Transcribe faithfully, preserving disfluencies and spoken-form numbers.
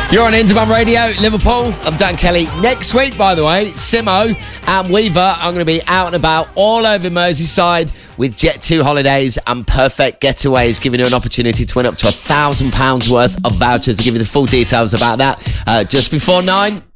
You're on Interman Radio, Liverpool. I'm Dan Kelly. Next week, by the way, Simo and Weaver are going to be out and about all over Merseyside with Jet two holidays and Perfect Getaways, giving you an opportunity to win up to a thousand pounds worth of vouchers. I'll give you the full details about that uh, just before nine.